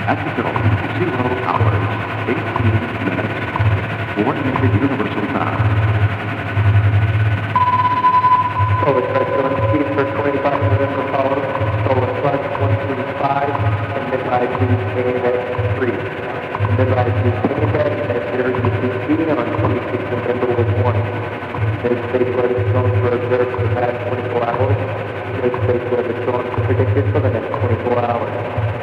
At the film, 0 hours, 18 minutes, coordinated universal time. Solar Track 1, for 25 November follow, Solar Flight 135, and Midnight Came at 3. Midnight Came at 0UTC on 26 November was 1. Mid-space weather storms were observed for the past 24 hours. Mid-space weather storms predicted for the next 24 hours.